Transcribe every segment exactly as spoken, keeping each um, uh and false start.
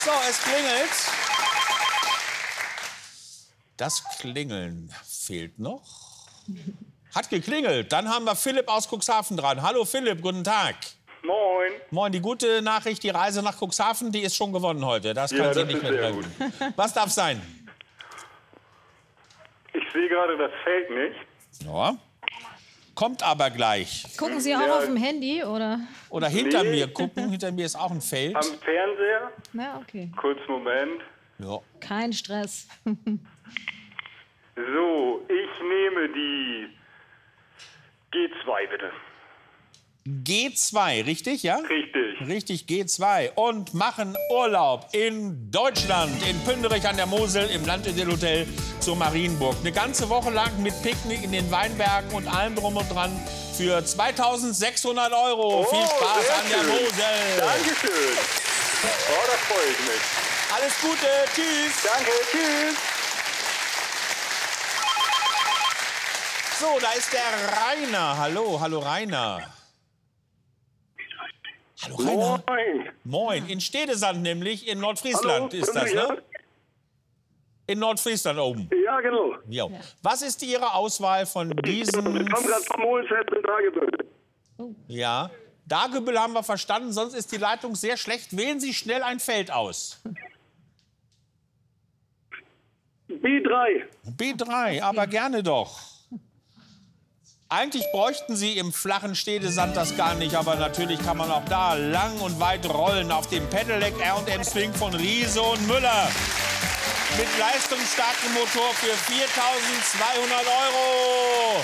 So, es klingelt. Das Klingeln fehlt noch. Hat geklingelt. Dann haben wir Philipp aus Cuxhaven dran. Hallo Philipp, guten Tag. Moin. Moin, die gute Nachricht, die Reise nach Cuxhaven, die ist schon gewonnen heute. Das kann Ja, Sie das nicht ist mehr sehr trennen. Was darf sein? Ich sehe gerade das Feld nicht. Ja. Kommt aber gleich. Gucken Sie auch Ja. auf dem Handy, oder? Oder hinter Nee. mir gucken. Hinter mir ist auch ein Feld. Am Fernseher. Na, okay. Kurz Moment. Ja. Kein Stress. So, ich nehme die G zwei, bitte. G zwei, richtig, ja? Richtig. Richtig, G zwei. Und machen Urlaub in Deutschland, in Pünderich an der Mosel, im Landhotel zur Marienburg. Eine ganze Woche lang mit Picknick in den Weinbergen und allem drum und dran für zweitausendsechshundert Euro. Oh, Viel Spaß sehr an der schön. Mosel. Dankeschön. Oh, da freue ich mich. Alles Gute, tschüss. Danke, tschüss. So, da ist der Rainer. Hallo, hallo Rainer. Hallo Rainer. Moin. Moin, in Stedesand nämlich, in Nordfriesland ist das, ne? In Nordfriesland oben. Ja, genau. Ja. Was ist Ihre Auswahl von diesen... Ich komme gerade vom Mohlfeld in Dagebüll. Ja, Dagebüll haben wir verstanden, sonst ist die Leitung sehr schlecht. Wählen Sie schnell ein Feld aus. B drei. B drei, aber gerne doch. Eigentlich bräuchten Sie im flachen Stedesand das gar nicht, aber natürlich kann man auch da lang und weit rollen auf dem Pedelec R und M Swing von Riese und Müller. Mit leistungsstarkem Motor für viertausendzweihundert Euro.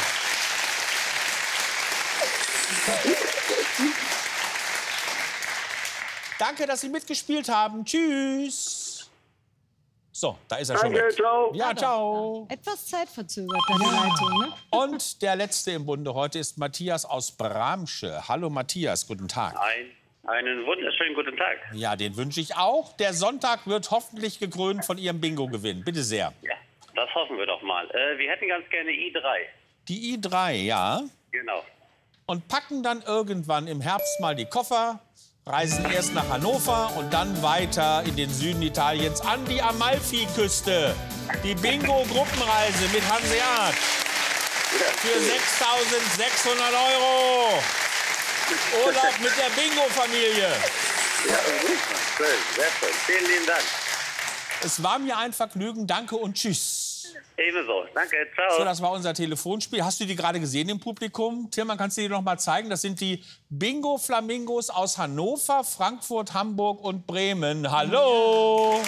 Danke, dass Sie mitgespielt haben. Tschüss. So, da ist er schon Danke, weg. ciao. Ja, ciao. Etwas zeitverzögert, deine Leitung, ne? Und der Letzte im Bunde heute ist Matthias aus Bramsche. Hallo Matthias, guten Tag. Ein, einen wunderschönen guten Tag. Ja, den wünsche ich auch. Der Sonntag wird hoffentlich gekrönt von Ihrem Bingo-Gewinn. Bitte sehr. Ja, das hoffen wir doch mal. Äh, wir hätten ganz gerne I drei. Die I drei, ja. Genau. Und packen dann irgendwann im Herbst mal die Koffer, reisen erst nach Hannover und dann weiter in den Süden Italiens an die Amalfi-Küste. Die Bingo-Gruppenreise mit Hanseat für sechstausendsechshundert Euro. Urlaub mit der Bingo-Familie. Ja, schön, sehr schön. Vielen lieben Dank. Es war mir ein Vergnügen. Danke und tschüss. Ebenso. Danke, ciao. So, das war unser Telefonspiel. Hast du die gerade gesehen im Publikum? Tillmann, kannst du die noch mal zeigen? Das sind die Bingo-Flamingos aus Hannover, Frankfurt, Hamburg und Bremen. Hallo!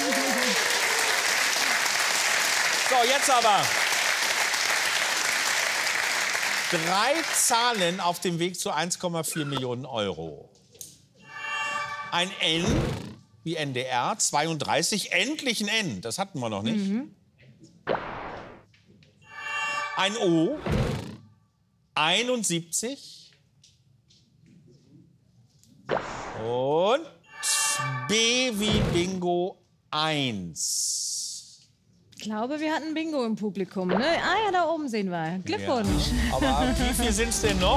So, jetzt aber. Drei Zahlen auf dem Weg zu eins Komma vier Millionen Euro. Ein N, wie N D R, zweiunddreißig. Endlich ein N, das hatten wir noch nicht. Mhm. Ein O, einundsiebzig. Und B wie Bingo, eins. Ich glaube, wir hatten Bingo im Publikum, ne? Ah ja, da oben sehen wir. Glückwunsch. Ja. Aber wie viel sind es denn noch?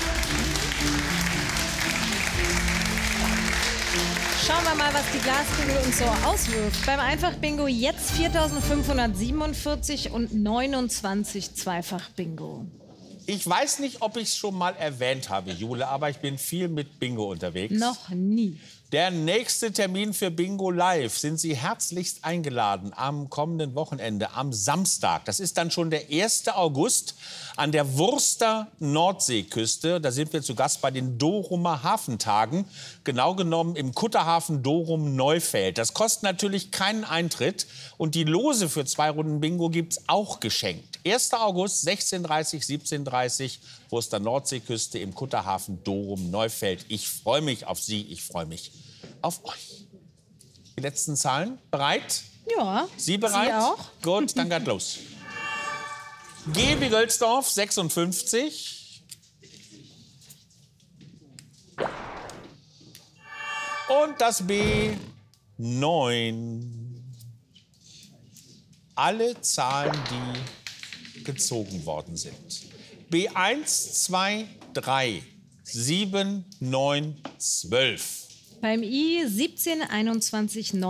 Schauen wir mal, was die Glaskugel uns so auswirft. Beim Einfach-Bingo jetzt viertausendfünfhundertsiebenundvierzig und neunundzwanzig Zweifach-Bingo. Ich weiß nicht, ob ich es schon mal erwähnt habe, Jule, aber ich bin viel mit Bingo unterwegs. Noch nie. Der nächste Termin für Bingo Live sind Sie herzlichst eingeladen am kommenden Wochenende, am Samstag. Das ist dann schon der erste August an der Wurster Nordseeküste. Da sind wir zu Gast bei den Dorumer Hafentagen, genau genommen im Kutterhafen Dorum Neufeld. Das kostet natürlich keinen Eintritt und die Lose für zwei Runden Bingo gibt's auch geschenkt. erster August, sechzehn Uhr dreißig, siebzehn Uhr dreißig, Wurster Nordseeküste im Kutterhafen Dorum Neufeld. Ich freue mich auf Sie, ich freue mich auf euch. Die letzten Zahlen bereit? Ja. Sie bereit? Sie auch? Gut, dann geht los. G wie Gölsdorf, sechsundfünfzig. Und das B, neun. Alle Zahlen, die gezogen worden sind. B eins, zwei, drei, sieben, neun, zwölf. Beim I siebzehn, einundzwanzig, neunundzwanzig.